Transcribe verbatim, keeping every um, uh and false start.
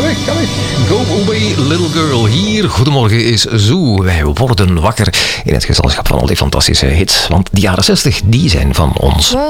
Ga weg, ga weg. Go away, little girl. Hier, goedemorgen is Zoo. Wij worden wakker in het gezelschap van al die fantastische hits. Want de jaren zestig, die zijn van ons.